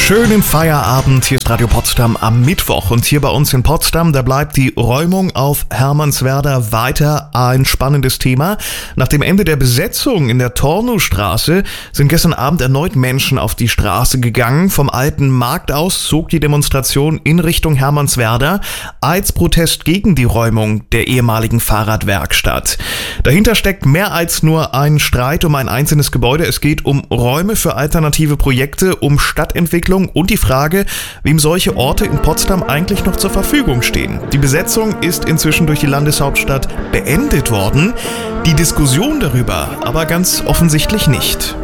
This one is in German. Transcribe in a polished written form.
Schönen Feierabend, hier ist Radio Potsdam am Mittwoch und hier bei uns in Potsdam, da bleibt die Räumung auf Hermannswerder weiter ein spannendes Thema. Nach dem Ende der Besetzung in der Tornowstraße sind gestern Abend erneut Menschen auf die Straße gegangen. Vom alten Markt aus zog die Demonstration in Richtung Hermannswerder als Protest gegen die Räumung der ehemaligen Fahrradwerkstatt. Dahinter steckt mehr als nur ein Streit um ein einzelnes Gebäude. Es geht um Räume für alternative Projekte, um Stadtentwicklung und die Frage, wem solche Orte in Potsdam eigentlich noch zur Verfügung stehen. Die Besetzung ist inzwischen durch die Landeshauptstadt beendet worden, die Diskussion darüber aber ganz offensichtlich nicht.